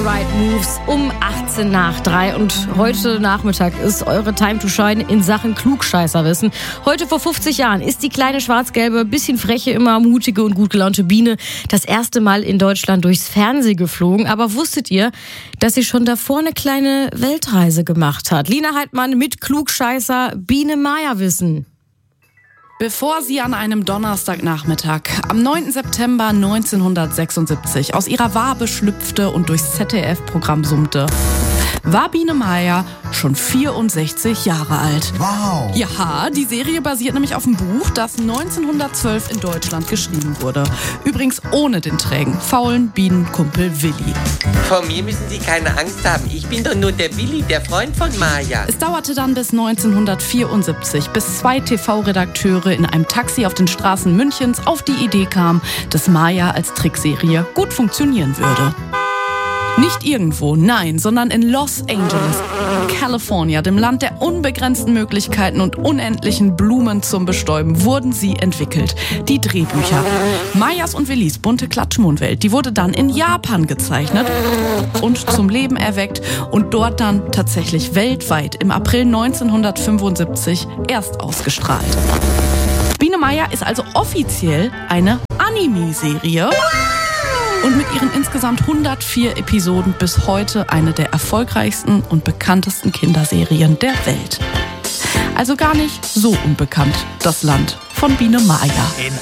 Right Moves um 3:18 und heute Nachmittag ist eure Time to Shine in Sachen Klugscheißerwissen. Heute vor 50 Jahren ist die kleine schwarz-gelbe, bisschen freche, immer mutige und gut gelaunte Biene das erste Mal in Deutschland durchs Fernsehen geflogen. Aber wusstet ihr, dass sie schon davor eine kleine Weltreise gemacht hat? Lina Heidmann mit Klugscheißer Biene Maya-Wissen. Bevor sie an einem Donnerstagnachmittag am 9. September 1976 aus ihrer Wabe schlüpfte und durchs ZDF-Programm summte, war Biene Maya schon 64 Jahre alt. Wow! Ja, die Serie basiert nämlich auf einem Buch, das 1912 in Deutschland geschrieben wurde. Übrigens ohne den trägen, faulen Bienenkumpel Willi. Vor mir müssen Sie keine Angst haben. Ich bin doch nur der Willi, der Freund von Maya. Es dauerte dann bis 1974, bis 2 TV-Redakteure in einem Taxi auf den Straßen Münchens auf die Idee kamen, dass Maya als Trickserie gut funktionieren würde. Nicht irgendwo, nein, sondern in Los Angeles, California, dem Land der unbegrenzten Möglichkeiten und unendlichen Blumen zum Bestäuben, wurden sie entwickelt. Die Drehbücher. Mayas und Willis bunte Klatschmondwelt, die wurde dann in Japan gezeichnet und zum Leben erweckt und dort dann tatsächlich weltweit im April 1975 erst ausgestrahlt. Biene Maya ist also offiziell eine Anime-Serie. Und mit ihren insgesamt 104 Episoden bis heute eine der erfolgreichsten und bekanntesten Kinderserien der Welt. Also gar nicht so unbekannt, das Land von Biene Maya.